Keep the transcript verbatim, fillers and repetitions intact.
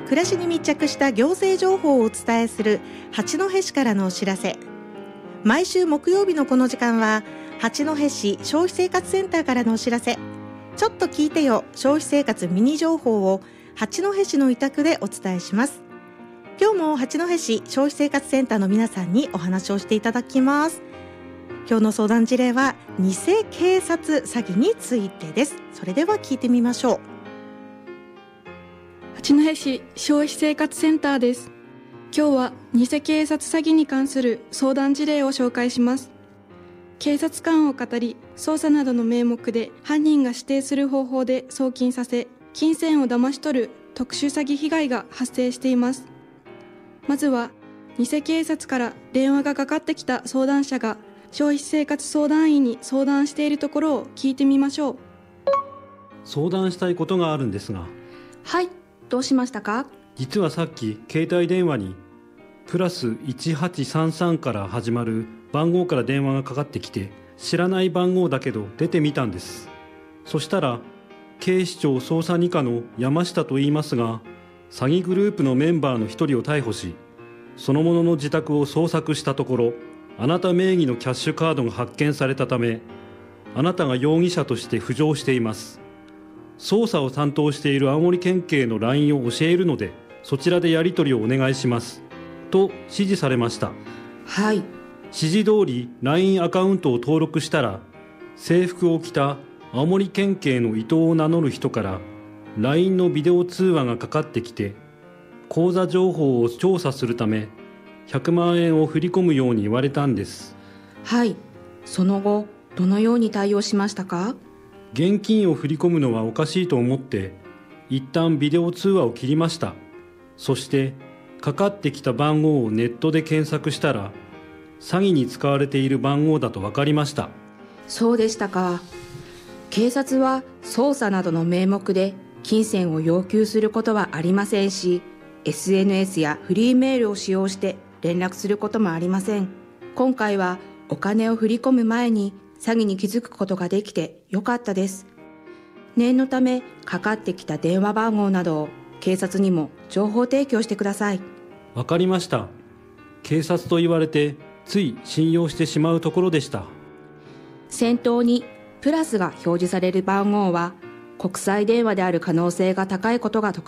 暮らしに密着した行政情報をお伝えする八戸市からのお知らせ。毎週木曜日のこの時間は八戸市消費生活センターからのお知らせ、ちょっと聞いてよ消費生活ミニ情報を八戸市の委託でお伝えします。今日も八戸市消費生活センターの皆さんにお話をしていただきます。今日の相談事例は偽警察詐欺についてです。それでは聞いてみましょう。 八戸市消費生活センターです。今日は偽警察詐欺に関する相談事例を紹介します。警察官を語り、捜査などの名目で犯人が指定する方法で送金させ、金銭を騙し取る特殊詐欺被害が発生しています。まずは偽警察から電話がかかってきた相談者が消費生活相談員に相談しているところを聞いてみましょう。 相談したいことがあるんですが。 はい、どうしましたか？ 実はさっき携帯電話にプラスいちはちさんさんから始まる番号から電話がかかってきて、知らない番号だけど出てみたんです。そしたら警視庁捜査二課の山下と言いますが、詐欺グループのメンバーの一人を逮捕し、その者の自宅を捜索したところ、あなた名義のキャッシュカードが発見されたため、あなたが容疑者として浮上しています。捜査を担当している青森県警の ライン を教えるので、そちらでやり取りをお願いしますと指示されました。 はい。 指示通り ライン アカウントを登録したら、制服を着た青森県警の伊藤を名乗る人から ライン のビデオ通話がかかってきて、口座情報を調査するためひゃくまんえんを振り込むように言われたんです。 はい。その後どのように対応しましたか？ 現金を振り込むのはおかしいと思って一旦ビデオ通話を切りました。そしてかかってきた番号をネットで検索したら、詐欺に使われている番号だと分かりました。 そうでしたか。警察は捜査などの名目で金銭を要求することはありませんし、 エスエヌエス やフリーメールを使用して連絡することもありません。今回はお金を振り込む前に詐欺に気づくことができてよかったです。念のためかかってきた電話番号などを警察にも情報提供してください。 わかりました。警察と言われてつい信用してしまうところでした。 先頭にプラスが表示される番号は国際電話である可能性が高いことが特